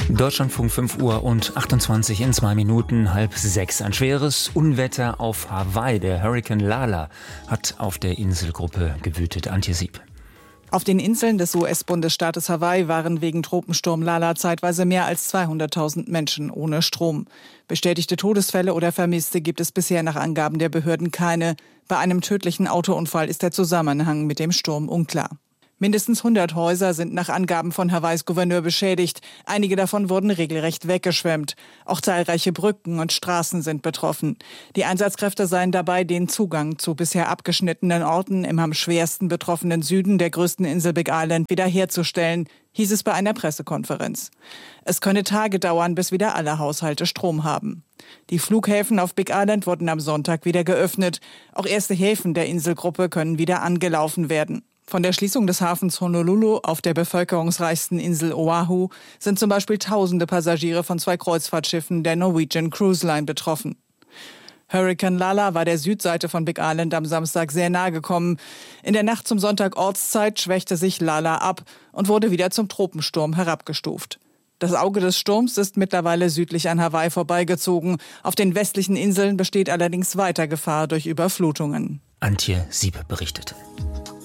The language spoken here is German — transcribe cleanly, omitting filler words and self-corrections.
Deutschlandfunk 5 Uhr und 28 in 2 Minuten, 5:30. Ein schweres Unwetter auf Hawaii. Der Hurrikan Lala hat auf der Inselgruppe gewütet. Antje Sieb. Auf den Inseln des US-Bundesstaates Hawaii waren wegen Tropensturm Lala zeitweise mehr als 200.000 Menschen ohne Strom. Bestätigte Todesfälle oder Vermisste gibt es bisher nach Angaben der Behörden keine. Bei einem tödlichen Autounfall ist der Zusammenhang mit dem Sturm unklar. Mindestens 100 Häuser sind nach Angaben von Hawaiis Gouverneur beschädigt. Einige davon wurden regelrecht weggeschwemmt. Auch zahlreiche Brücken und Straßen sind betroffen. Die Einsatzkräfte seien dabei, den Zugang zu bisher abgeschnittenen Orten im am schwersten betroffenen Süden der größten Insel Big Island wiederherzustellen, hieß es bei einer Pressekonferenz. Es könne Tage dauern, bis wieder alle Haushalte Strom haben. Die Flughäfen auf Big Island wurden am Sonntag wieder geöffnet. Auch erste Häfen der Inselgruppe können wieder angelaufen werden. Von der Schließung des Hafens Honolulu auf der bevölkerungsreichsten Insel Oahu sind zum Beispiel tausende Passagiere von 2 Kreuzfahrtschiffen der Norwegian Cruise Line betroffen. Hurrikan Lala war der Südseite von Big Island am Samstag sehr nahe gekommen. In der Nacht zum Sonntag Ortszeit schwächte sich Lala ab und wurde wieder zum Tropensturm herabgestuft. Das Auge des Sturms ist mittlerweile südlich an Hawaii vorbeigezogen. Auf den westlichen Inseln besteht allerdings weiter Gefahr durch Überflutungen. Antje Sieb berichtet.